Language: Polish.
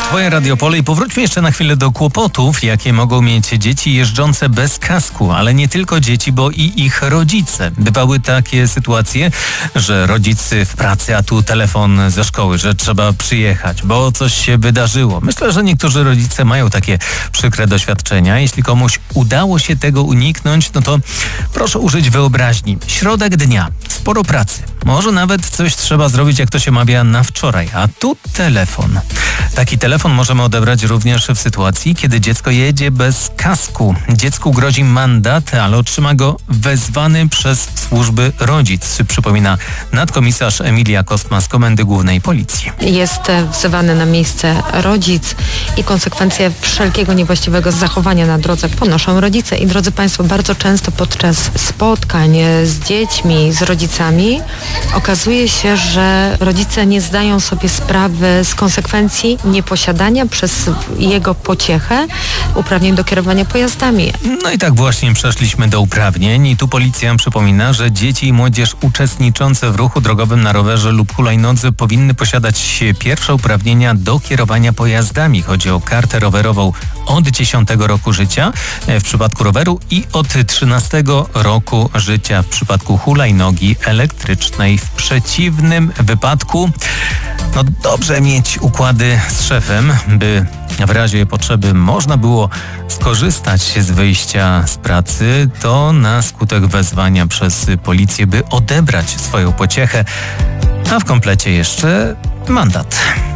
Twoje Radio Pole i powróćmy jeszcze na chwilę do kłopotów, jakie mogą mieć dzieci jeżdżące bez kasku, ale nie tylko dzieci, bo i ich rodzice. Bywały takie sytuacje, że rodzic w pracy, a tu telefon ze szkoły, że trzeba przyjechać, bo coś się wydarzyło. Myślę, że niektórzy rodzice mają takie przykre doświadczenia. Jeśli komuś udało się tego uniknąć, no to proszę użyć wyobraźni. Środek dnia, sporo pracy. Może nawet coś trzeba zrobić, jak to się mawia, na wczoraj, a tu telefon. Taki telefon możemy odebrać również w sytuacji, kiedy dziecko jedzie bez kasku. Dziecku grozi mandat, ale otrzyma go wezwany przez służby rodzic, przypomina nadkomisarz Emilia Kostma z Komendy Głównej Policji. Jest wzywany na miejsce rodzic i konsekwencje wszelkiego niewłaściwego zachowania na drodze ponoszą rodzice. I drodzy Państwo, bardzo często podczas spotkań z dziećmi, z rodzicami okazuje się, że rodzice nie zdają sobie sprawy z konsekwencji nieposiadania przez jego pociechę uprawnień do kierowania pojazdami. No i tak właśnie przeszliśmy do uprawnień i tu policja przypomina, że dzieci i młodzież uczestniczące w ruchu drogowym na rowerze lub hulajnodze powinny posiadać pierwsze uprawnienia do kierowania pojazdami. Chodzi o kartę rowerową od 10 roku życia w przypadku roweru i od 13 roku życia w przypadku hulajnogi elektrycznej. W przeciwnym wypadku dobrze mieć układy z szefem, by w razie potrzeby można było skorzystać z wyjścia z pracy, to na skutek wezwania przez policję, by odebrać swoją pociechę, a w komplecie jeszcze mandat.